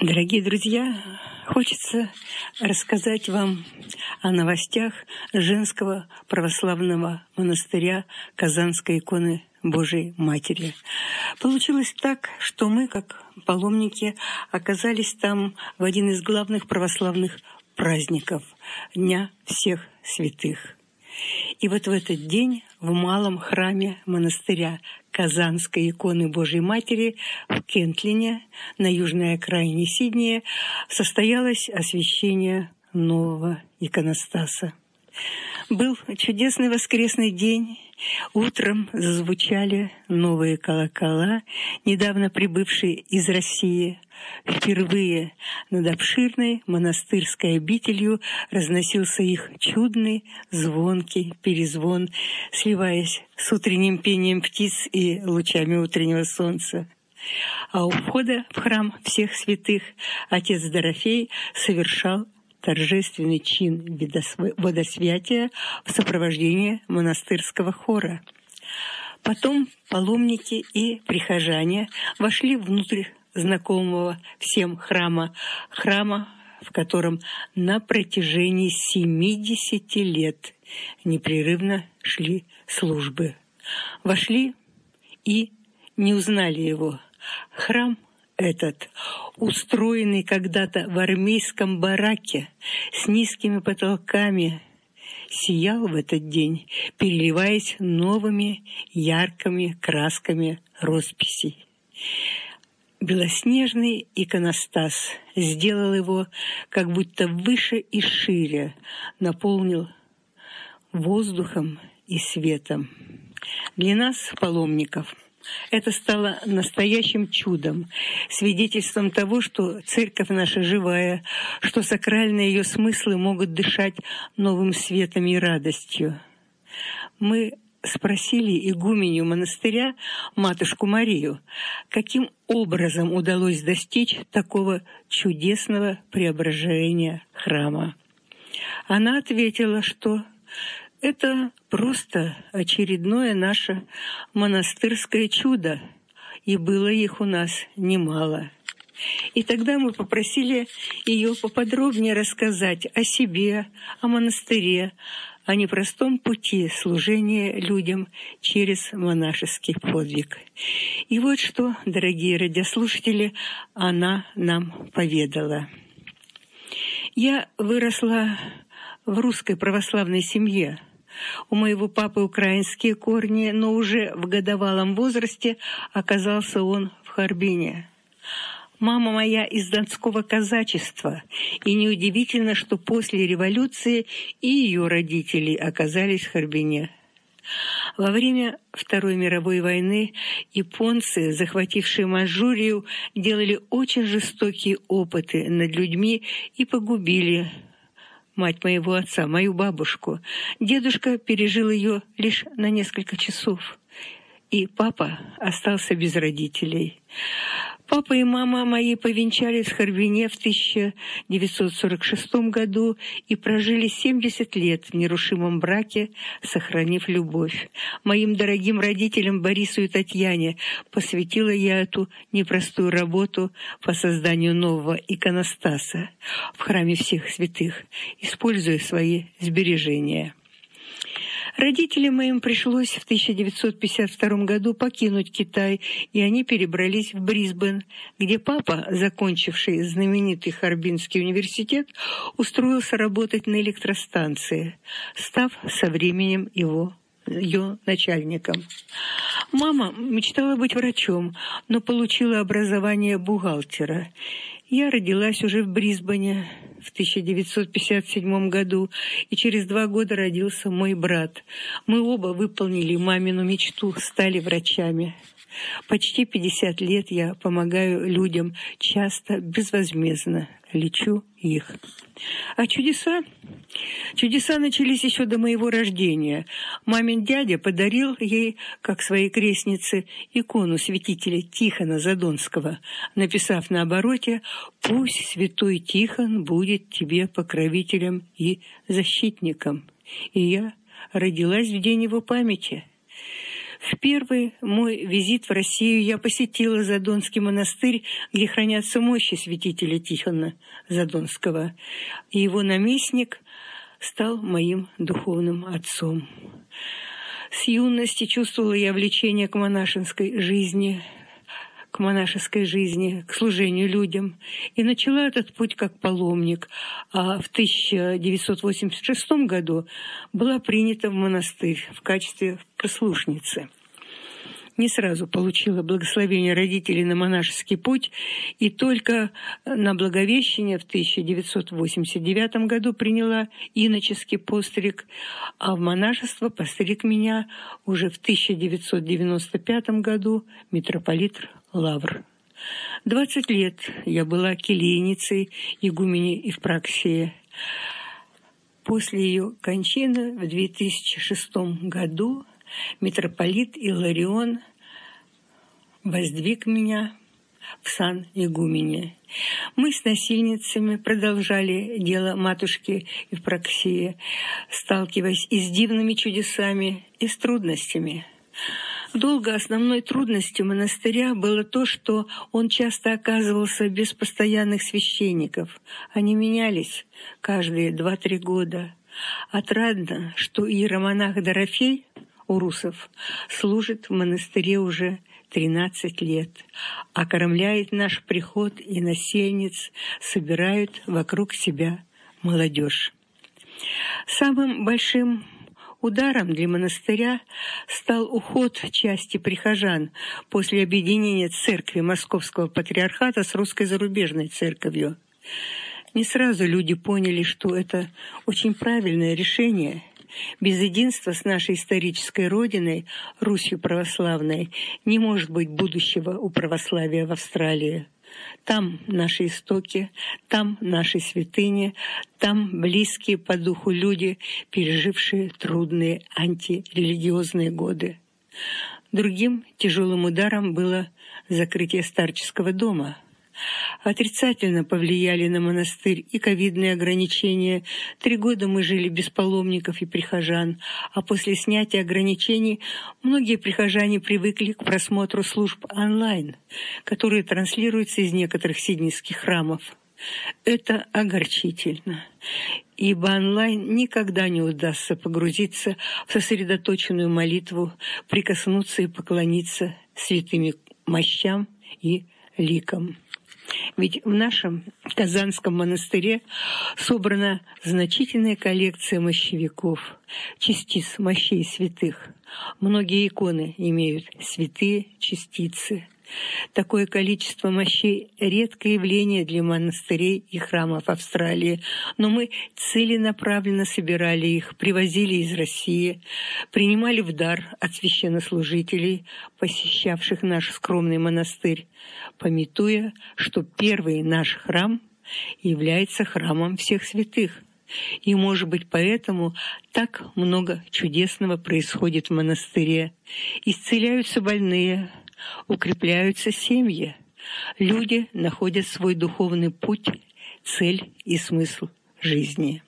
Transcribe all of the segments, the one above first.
Дорогие друзья, хочется рассказать вам о новостях женского православного монастыря Казанской иконы Божией Матери. Получилось так, что мы, как паломники, оказались там в один из главных православных праздников – Дня всех святых. И вот в этот день в малом храме монастыря Казанской иконы Божией Матери в Кентлине, на южной окраине Сиднея, состоялось освящение нового иконостаса. Был чудесный воскресный день. Утром зазвучали новые колокола, недавно прибывшие из России. Впервые над обширной монастырской обителью разносился их чудный звонкий перезвон, сливаясь с утренним пением птиц и лучами утреннего солнца. А у входа в храм всех святых отец Дорофей совершал торжественный чин водосвятия в сопровождении монастырского хора. Потом паломники и прихожане вошли внутрь знакомого всем храма, в котором на протяжении 70 лет непрерывно шли службы. Вошли и не узнали его. Храм этот, устроенный когда-то в армейском бараке с низкими потолками, сиял в этот день, переливаясь новыми яркими красками росписей. Белоснежный иконостас сделал его как будто выше и шире, наполнил воздухом и светом. Для нас, паломников, это стало настоящим чудом, свидетельством того, что церковь наша живая, что сакральные ее смыслы могут дышать новым светом и радостью. Мы спросили игуменью монастыря, матушку Марию, каким образом удалось достичь такого чудесного преображения храма. Она ответила, что это просто очередное наше монастырское чудо, и было их у нас немало. И тогда мы попросили ее поподробнее рассказать о себе, о монастыре, о непростом пути служения людям через монашеский подвиг. И вот что, дорогие радиослушатели, она нам поведала. Я выросла в русской православной семье. У моего папы украинские корни, но уже в годовалом возрасте оказался он в Харбине. Мама моя из донского казачества, и неудивительно, что после революции и ее родители оказались в Харбине. Во время Второй мировой войны японцы, захватившие Маньчжурию, делали очень жестокие опыты над людьми и погубили мать моего отца, мою бабушку. Дедушка пережил ее лишь на несколько часов, и папа остался без родителей. Папа и мама мои повенчались в Харбине в 1946 году и прожили 70 лет в нерушимом браке, сохранив любовь. Моим дорогим родителям Борису и Татьяне посвятила я эту непростую работу по созданию нового иконостаса в храме всех святых, используя свои сбережения. Родителям моим пришлось в 1952 году покинуть Китай, и они перебрались в Брисбен, где папа, закончивший знаменитый Харбинский университет, устроился работать на электростанции, став со временем ее начальником. Мама мечтала быть врачом, но получила образование бухгалтера. Я родилась уже в Брисбене в 1957 году, и через 2 года родился мой брат. Мы оба выполнили мамину мечту, стали врачами. Почти 50 лет я помогаю людям, часто безвозмездно лечу их. А чудеса начались еще до моего рождения. Мамин дядя подарил ей, как своей крестнице, икону святителя Тихона Задонского, написав на обороте: «Пусть святой Тихон будет тебе покровителем и защитником». И я родилась в день его памяти. В первый мой визит в Россию я посетила Задонский монастырь, где хранятся мощи святителя Тихона Задонского, и его наместник стал моим духовным отцом. С юности чувствовала я влечение к монашеской жизни, к служению людям, и начала этот путь как паломник, а в 1986 году была принята в монастырь в качестве послушницы. Не сразу получила благословение родителей на монашеский путь, и только на Благовещение в 1989 году приняла иноческий постриг, а в монашество постриг меня уже в 1995 году митрополит Лавр. 20 лет я была келейницей игумени Евпраксии. После ее кончины в 2006 году митрополит Иларион воздвиг меня в сан игумени. Мы с насильницами продолжали дело матушки Евпраксии, сталкиваясь и с дивными чудесами, и с трудностями. Долго основной трудностью монастыря было то, что он часто оказывался без постоянных священников. Они менялись каждые 2-3 года. Отрадно, что иеромонах Дорофей Урусов служит в монастыре уже 13 лет, окормляет наш приход и насельниц, собирает вокруг себя молодежь. Самым большим ударом для монастыря стал уход части прихожан после объединения церкви Московского патриархата с русской зарубежной церковью. Не сразу люди поняли, что это очень правильное решение. Без единства с нашей исторической родиной, Русью православной, не может быть будущего у православия в Австралии. Там наши истоки, там наши святыни, там близкие по духу люди, пережившие трудные антирелигиозные годы. Другим тяжелым ударом было закрытие старческого дома. Отрицательно повлияли на монастырь и ковидные ограничения. 3 года мы жили без паломников и прихожан, а после снятия ограничений многие прихожане привыкли к просмотру служб онлайн, которые транслируются из некоторых сиднейских храмов. Это огорчительно, ибо онлайн никогда не удастся погрузиться в сосредоточенную молитву, прикоснуться и поклониться святым мощам и ликам. Ведь в нашем Казанском монастыре собрана значительная коллекция мощевиков, частиц мощей святых. Многие иконы имеют святые частицы. Такое количество мощей – редкое явление для монастырей и храмов Австралии, но мы целенаправленно собирали их, привозили из России, принимали в дар от священнослужителей, посещавших наш скромный монастырь, памятуя, что первый наш храм является храмом всех святых. И, может быть, поэтому так много чудесного происходит в монастыре. Исцеляются больные, укрепляются семьи. Люди находят свой духовный путь, цель и смысл жизни.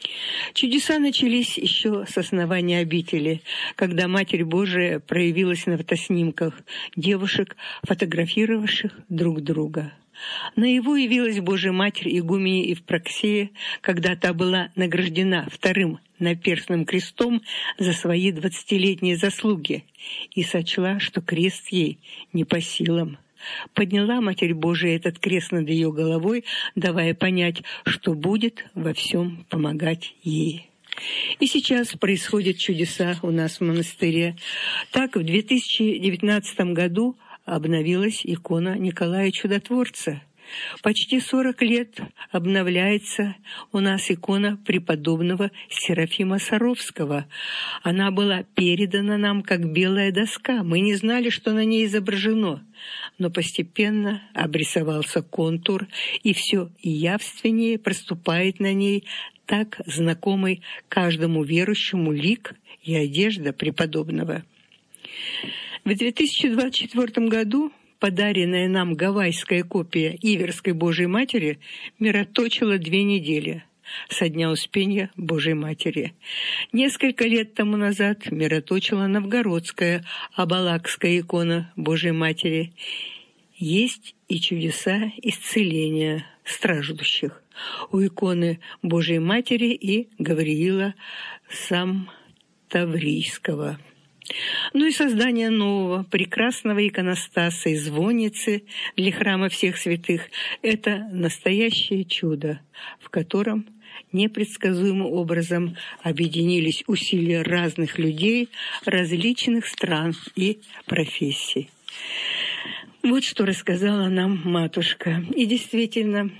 Чудеса начались еще с основания обители, когда Матерь Божия проявилась на фотоснимках девушек, фотографировавших друг друга. Наяву явилась Божья Матерь игумени Евпраксии, когда та была награждена 2-м наперстным крестом за свои 20-летние заслуги и сочла, что крест ей не по силам. Подняла Матерь Божия этот крест над ее головой, давая понять, что будет во всем помогать ей. И сейчас происходят чудеса у нас в монастыре. Так, в 2019 году обновилась икона Николая Чудотворца. Почти 40 лет обновляется у нас икона преподобного Серафима Саровского. Она была передана нам как белая доска. Мы не знали, что на ней изображено. Но постепенно обрисовался контур, и все явственнее проступает на ней так знакомый каждому верующему лик и одежда преподобного. В 2024 году подаренная нам гавайская копия Иверской Божией Матери мироточила 2 недели. со дня Успения Божией Матери. Несколько лет тому назад мироточила новгородская Абалакская икона Божией Матери. Есть и чудеса исцеления страждущих у иконы Божией Матери и Гавриила Самтаврийского. Ну и создание нового, прекрасного иконостаса и звонницы для храма всех святых – это настоящее чудо, в котором непредсказуемым образом объединились усилия разных людей, различных стран и профессий. Вот что рассказала нам матушка. И действительно,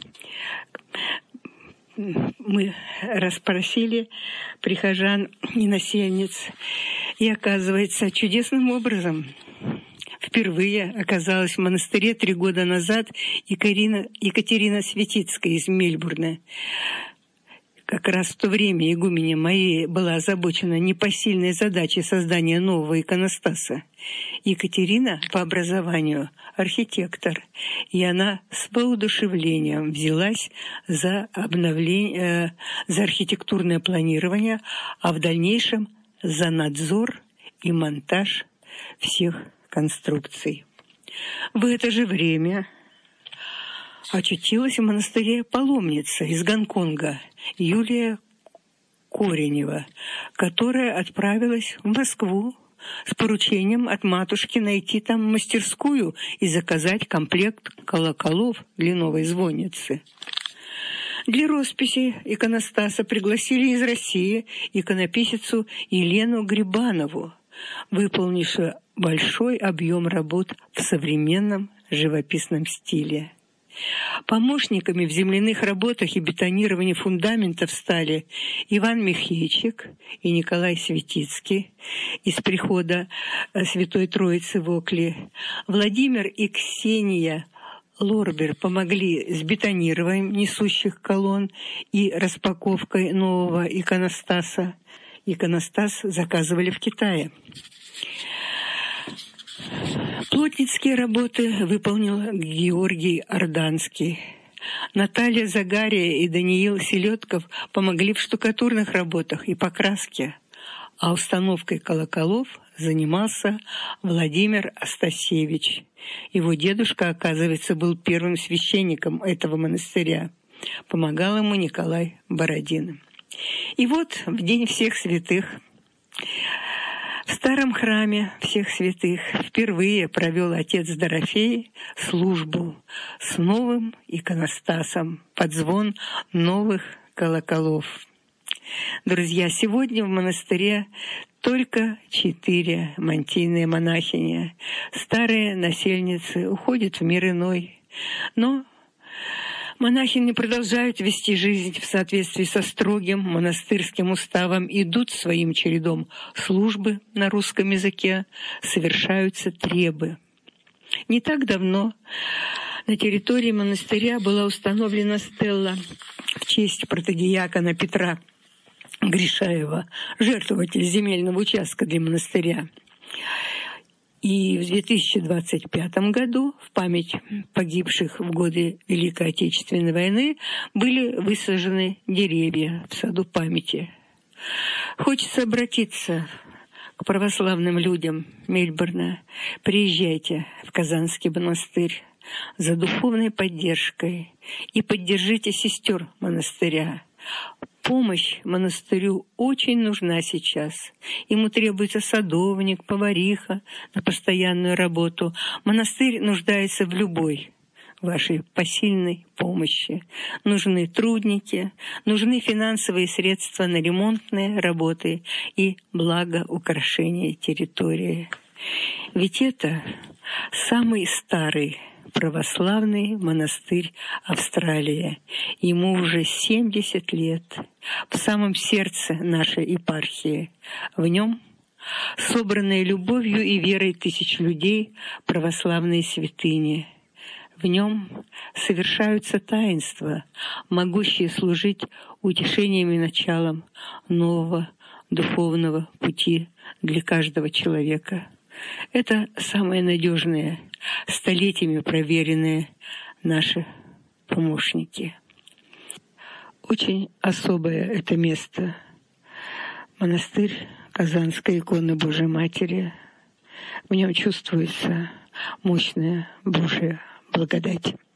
мы расспросили прихожан и насельниц, и оказывается, чудесным образом впервые оказалась в монастыре 3 года назад Екатерина Светицкая из Мельбурна. Как раз в то время игуменя Мария была озабочена непосильной задачей создания нового иконостаса. Екатерина по образованию архитектор, и она с воодушевлением взялась за архитектурное планирование, а в дальнейшем за надзор и монтаж всех конструкций. В это же время очутилась в монастыре паломница из Гонконга Юлия Коренева, которая отправилась в Москву с поручением от матушки найти там мастерскую и заказать комплект колоколов для новой звонницы. Для росписи иконостаса пригласили из России иконописицу Елену Грибанову, выполнившую большой объем работ в современном живописном стиле. Помощниками в земляных работах и бетонировании фундаментов стали Иван Михейчик и Николай Светицкий из прихода Святой Троицы в Окле. Владимир и Ксения Лорбер помогли с бетонированием несущих колонн и распаковкой нового иконостаса. Иконостас заказывали в Китае. Плотницкие работы выполнил Георгий Орданский. Наталья Загария и Даниил Селедков помогли в штукатурных работах и покраске, а установкой колоколов занимался Владимир Астасевич. Его дедушка, оказывается, был первым священником этого монастыря. Помогал ему Николай Бородин. И вот в День всех святых в старом храме всех святых впервые провел отец Дорофей службу с новым иконостасом под звон новых колоколов. Друзья, сегодня в монастыре только 4 мантийные монахини. Старые насельницы уходят в мир иной. Но монахини продолжают вести жизнь в соответствии со строгим монастырским уставом, идут своим чередом службы на русском языке, совершаются требы. Не так давно на территории монастыря была установлена стелла в честь протодиакона Петра Гришаева, жертвователь земельного участка для монастыря. И в 2025 году в память погибших в годы Великой Отечественной войны были высажены деревья в саду памяти. Хочется обратиться к православным людям Мельбурна. Приезжайте в Казанский монастырь за духовной поддержкой и поддержите сестер монастыря. Помощь монастырю очень нужна сейчас. Ему требуется садовник, повариха на постоянную работу. Монастырь нуждается в любой вашей посильной помощи. Нужны трудники, нужны финансовые средства на ремонтные работы и благоукрашение территории. Ведь это самый старый православный монастырь Австралии. Ему уже 70 лет. В самом сердце нашей епархии. В нем собранные любовью и верой тысяч людей православные святыни. В нем совершаются таинства, могущие служить утешением и началом нового духовного пути для каждого человека. Это самые надежные, столетиями проверенные наши помощники. Очень особое это место. Монастырь Казанской иконы Божией Матери. В нем чувствуется мощная Божья благодать.